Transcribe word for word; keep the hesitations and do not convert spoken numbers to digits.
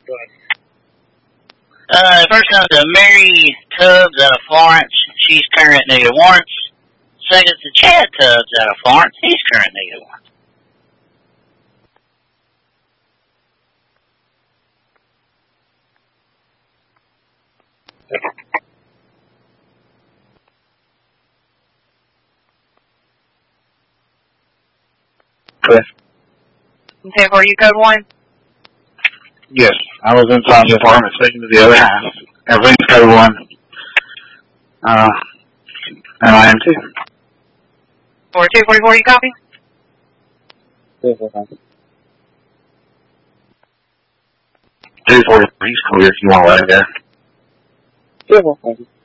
Uh, first comes to Mary Tubbs out of Florence. She's current negative one. Second to Chad Tubbs out of Florence. He's current negative one. Chris? Okay, where you code one? Yes, I was inside the apartment speaking to the other half. Everything's code one. Uh, and I am too. Four two forty four, you copy? two forty-four, he's clear if you want to let him go.